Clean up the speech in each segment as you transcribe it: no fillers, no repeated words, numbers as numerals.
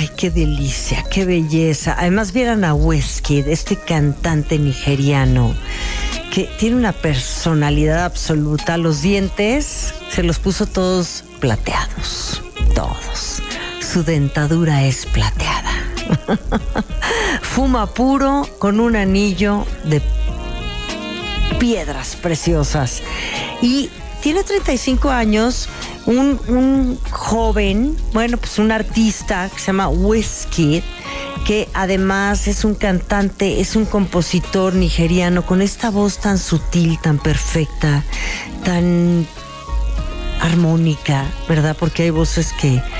Ay, qué delicia, qué belleza. Además vieran a Wizkid, este cantante nigeriano que tiene una personalidad absoluta. Los dientes se los puso todos plateados, todos. Su dentadura es plateada. Fuma puro con un anillo de piedras preciosas. Y tiene 35 años, un joven, bueno, pues un artista que se llama Wizkid, que además es un cantante, es un compositor nigeriano con esta voz tan sutil, tan perfecta, tan armónica, ¿verdad? Porque hay voces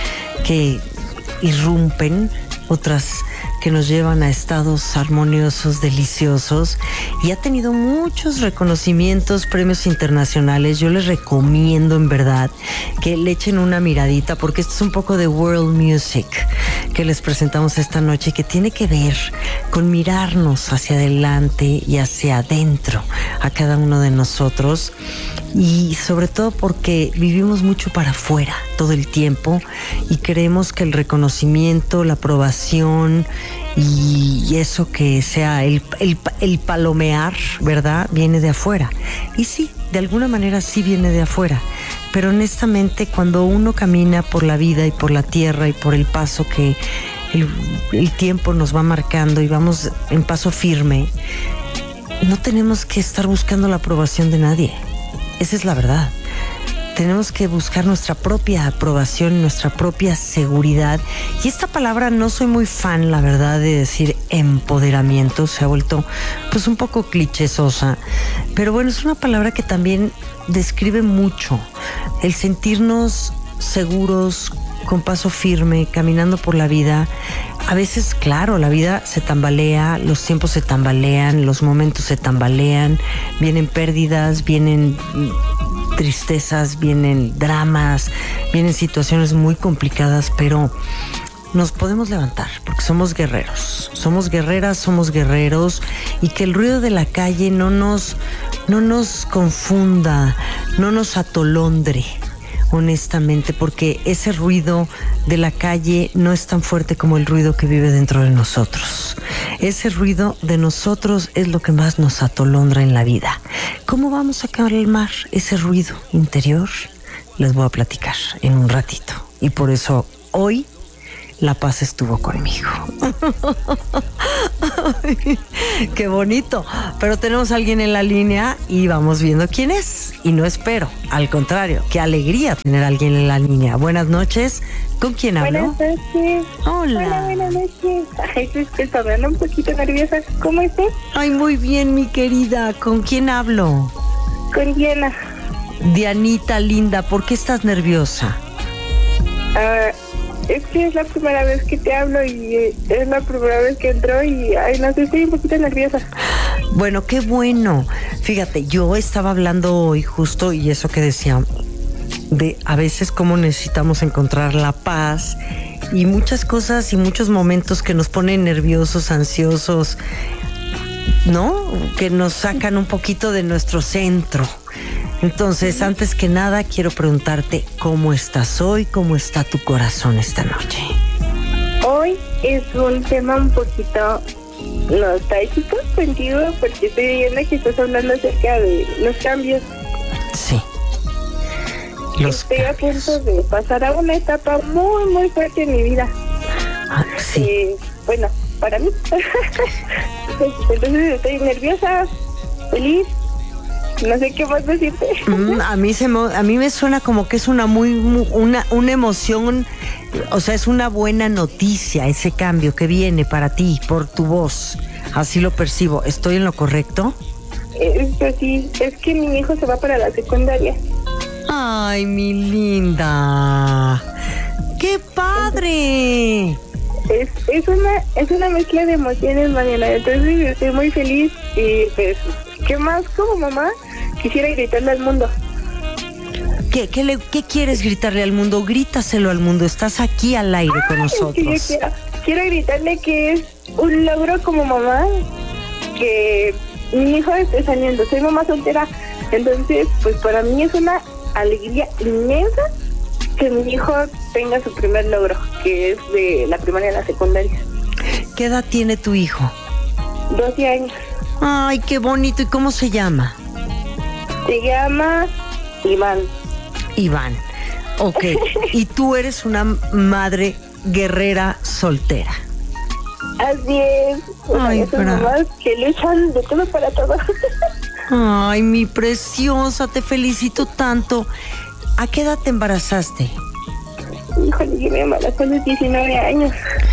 que irrumpen, otras que nos llevan a estados armoniosos, deliciosos, y ha tenido muchos reconocimientos, premios internacionales. Yo les recomiendo en verdad que le echen una miradita, porque esto es un poco de world music que les presentamos esta noche, que tiene que ver con mirarnos hacia adelante y hacia adentro a cada uno de nosotros, y sobre todo porque vivimos mucho para afuera todo el tiempo y creemos que el reconocimiento, la aprobación y eso que sea el palomear, ¿verdad?, viene de afuera. Y sí, de alguna manera sí viene de afuera, pero honestamente cuando uno camina por la vida y por la tierra y por el paso que el tiempo nos va marcando y vamos en paso firme, no tenemos que estar buscando la aprobación de nadie. Esa es la verdad. Tenemos que buscar nuestra propia aprobación, nuestra propia seguridad. Y esta palabra no soy muy fan, la verdad, de decir empoderamiento. Se ha vuelto pues un poco clichésosa. Pero bueno, es una palabra que también describe mucho el sentirnos seguros, con paso firme, caminando por la vida. A veces, claro, la vida se tambalea, los tiempos se tambalean, los momentos se tambalean, vienen pérdidas, vienen tristezas, vienen dramas, vienen situaciones muy complicadas, pero nos podemos levantar porque somos guerreros, somos guerreras, somos guerreros, y que el ruido de la calle no nos confunda, no nos atolondre, honestamente, porque ese ruido de la calle no es tan fuerte como el ruido que vive dentro de nosotros. Ese ruido de nosotros es lo que más nos atolondra en la vida. ¿Cómo vamos a calmar ese ruido interior? Les voy a platicar en un ratito. Y por eso hoy la paz estuvo conmigo. Ay, qué bonito. Pero tenemos a alguien en la línea y vamos viendo quién es. Y no espero, al contrario, qué alegría tener a alguien en la línea. Buenas noches. ¿Con quién hablo? Buenas noches. Hola. Hola, buenas noches. Ay, estoy hablando un poquito nerviosa. ¿Cómo estás? Ay, muy bien, mi querida. ¿Con quién hablo? Con Diana. Dianita linda, ¿por qué estás nerviosa? Es que es la primera vez que te hablo y es la primera vez que entro y, ay, no sé, estoy un poquito nerviosa. Bueno, qué bueno. Fíjate, yo estaba hablando hoy justo, y eso que decía, de a veces cómo necesitamos encontrar la paz y muchas cosas y muchos momentos que nos ponen nerviosos, ansiosos, ¿no? Que nos sacan un poquito de nuestro centro. Entonces, antes que nada, quiero preguntarte cómo estás hoy, cómo está tu corazón esta noche. Hoy es un tema un poquito nostálgico contigo porque estoy viendo que estás hablando acerca de los cambios. Sí. Estoy a punto de pasar a una etapa muy, muy fuerte en mi vida. Sí. Bueno, para mí. Entonces estoy nerviosa, feliz. No sé qué más decirte. A mí me suena como que es una emoción, o sea, es una buena noticia ese cambio que viene para ti por tu voz. Así lo percibo. ¿Estoy en lo correcto? Sí, es que mi hijo se va para la secundaria. Ay, mi linda. ¡Qué padre! Es una mezcla de emociones, Mariana. Entonces estoy muy feliz y pues, ¿qué más como mamá? Quisiera gritarle al mundo. ¿Qué quieres gritarle al mundo? Grítaselo al mundo. Estás aquí al aire con nosotros. Sí, quiero gritarle que es un logro como mamá que mi hijo esté saliendo. Soy mamá soltera. Entonces, pues para mí es una alegría inmensa que mi hijo tenga su primer logro, que es de la primaria a la secundaria. ¿Qué edad tiene tu hijo? 12 años. Ay, qué bonito. ¿Y cómo se llama? Se llama Iván. Iván. Ok. Y tú eres una madre guerrera soltera. Así es. Ay, esas mamás que luchan de todo para todo. Ay, mi preciosa, te felicito tanto. ¿A qué edad te embarazaste? Híjole, yo me embarazé a los 19 años.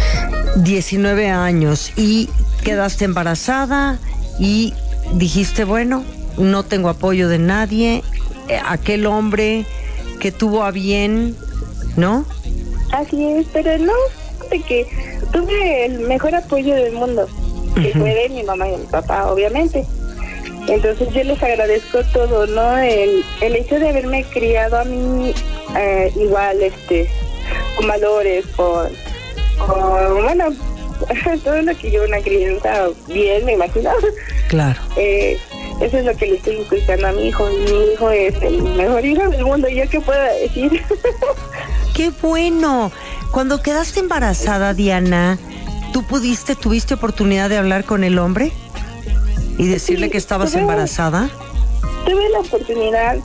19 años. ¿Y quedaste embarazada? Y dijiste, bueno, no tengo apoyo de nadie. Aquel hombre que tuvo a bien, ¿no? Así es, pero no, de que tuve el mejor apoyo del mundo, que fue de mi mamá y mi papá, obviamente. Entonces yo les agradezco todo, ¿no? El hecho de haberme criado a mí igual, con valores, con bueno, todo lo que yo una crianza bien, me imagino. Claro. Eso es lo que le estoy inculcando a mi hijo. Mi hijo es el mejor hijo del mundo, ¿yo qué puedo decir? ¡Qué bueno! Cuando quedaste embarazada, Diana, ¿tuviste oportunidad de hablar con el hombre? ¿Y decirle que estabas embarazada? Tuve la oportunidad,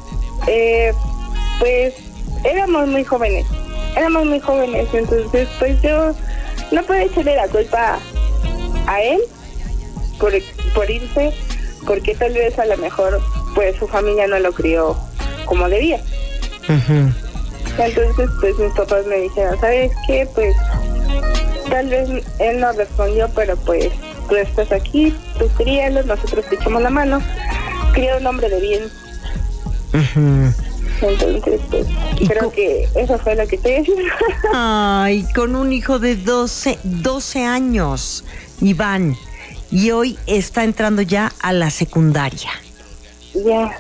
pues éramos muy jóvenes, entonces pues yo no puedo echarle la culpa a él por irse, porque tal vez a lo mejor pues su familia no lo crió como debía. Uh-huh. Entonces pues mis papás me dijeron, ¿sabes qué? Pues tal vez él no respondió, pero pues tú estás aquí, tú críalo, nosotros te echamos la mano, cría un hombre de bien. Uh-huh. Entonces, pues, creo que eso fue lo que estoy haciendo. Ay, con un hijo de 12 años, Iván, y hoy está entrando ya a la secundaria. Ya.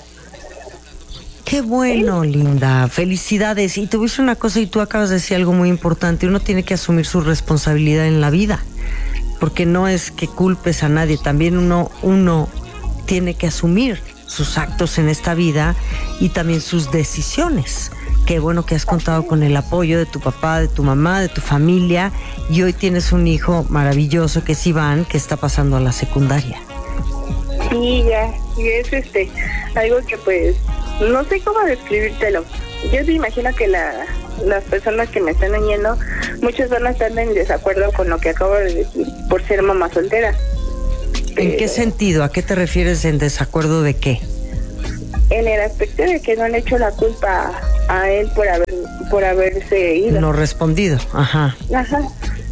Qué bueno, linda. Felicidades. Y te voy a decir una cosa, y tú acabas de decir algo muy importante. Uno tiene que asumir su responsabilidad en la vida, porque no es que culpes a nadie. También uno tiene que asumir sus actos en esta vida y también sus decisiones. Qué bueno que has contado con el apoyo de tu papá, de tu mamá, de tu familia, y hoy tienes un hijo maravilloso que es Iván, que está pasando a la secundaria. Sí, ya. Y es algo que pues no sé cómo describírtelo. Yo me imagino que las personas que me están oyendo, muchos van a estar en desacuerdo con lo que acabo de decir por ser mamá soltera. ¿En qué sentido? ¿A qué te refieres en desacuerdo de qué? En el aspecto de que no le echo la culpa a él por haberse ido. No respondido, ajá. Ajá.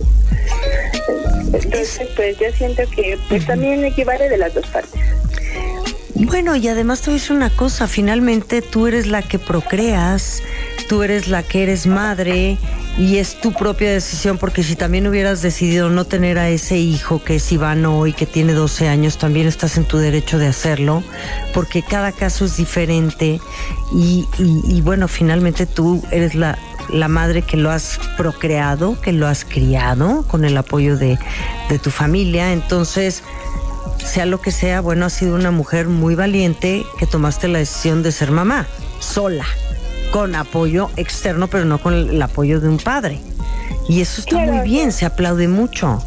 Entonces, pues yo siento que pues también equivale de las dos partes. Bueno, y además te voy a decir una cosa, finalmente tú eres la que procreas, tú eres la que eres madre, y es tu propia decisión, porque si también hubieras decidido no tener a ese hijo que es Iván hoy, que tiene 12 años, también estás en tu derecho de hacerlo, porque cada caso es diferente, y bueno, finalmente tú eres la madre que lo has procreado, que lo has criado con el apoyo de tu familia. Entonces, sea lo que sea, bueno, has sido una mujer muy valiente que tomaste la decisión de ser mamá, sola, con apoyo externo, pero no con el apoyo de un padre. Y eso está muy bien, se aplaude mucho.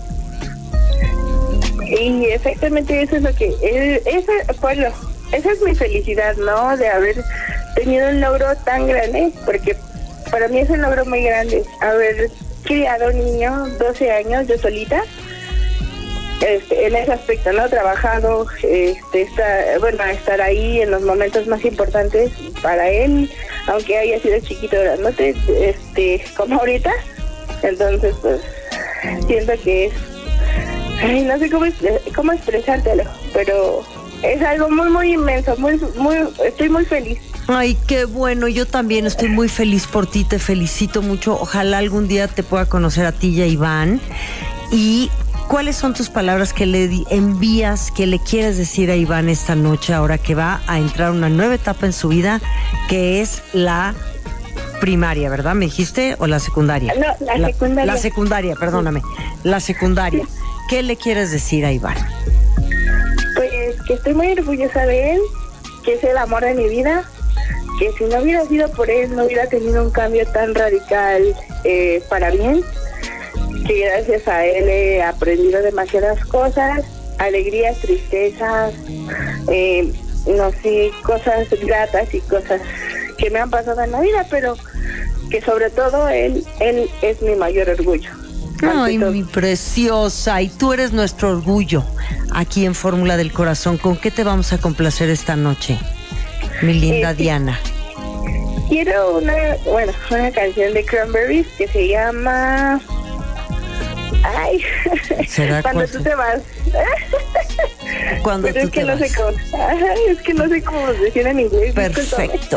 Y exactamente eso es lo que... esa es mi felicidad, ¿no? De haber tenido un logro tan grande, porque para mí es un logro muy grande haber criado un niño 12 años yo solita. En ese aspecto, ¿no? Trabajado, estar ahí en los momentos más importantes para él, aunque haya sido chiquito grandote, como ahorita. Entonces, pues, siento que es, no sé cómo expresártelo, pero es algo muy, muy inmenso, estoy muy feliz. Ay, qué bueno, yo también estoy muy feliz por ti, te felicito mucho. Ojalá algún día te pueda conocer a ti y a Iván. Y ¿cuáles son tus palabras que le envías, que le quieres decir a Iván esta noche, ahora que va a entrar una nueva etapa en su vida, que es la primaria, ¿verdad? ¿Me dijiste? ¿O la secundaria? No, la secundaria. La secundaria, perdóname. La secundaria. ¿Qué le quieres decir a Iván? Pues que estoy muy orgullosa de él, que es el amor de mi vida, que si no hubiera sido por él, no hubiera tenido un cambio tan radical para bien, que gracias a él he aprendido demasiadas cosas, alegrías, tristezas, no sé, cosas gratas y cosas que me han pasado en la vida, pero que sobre todo él es mi mayor orgullo. Ay, mi preciosa, y tú eres nuestro orgullo aquí en Fórmula del Corazón. ¿Con qué te vamos a complacer esta noche, mi linda Diana? Quiero una canción de Cranberries que se llama... Ay, cuando tú te vas. Cuando pero tú te vas. Es que no sé cómo decir en inglés. Perfecto.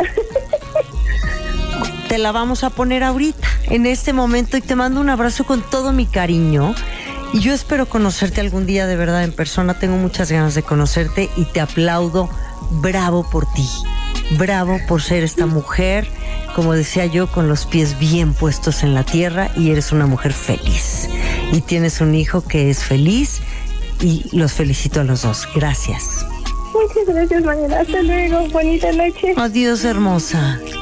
Te la vamos a poner ahorita, en este momento, y te mando un abrazo con todo mi cariño. Y yo espero conocerte algún día de verdad en persona. Tengo muchas ganas de conocerte y te aplaudo. Bravo por ti. Bravo por ser esta mujer, como decía yo, con los pies bien puestos en la tierra, y eres una mujer feliz. Y tienes un hijo que es feliz y los felicito a los dos. Gracias. Muchas gracias, Mariana. Hasta luego. Bonita noche. Adiós, hermosa.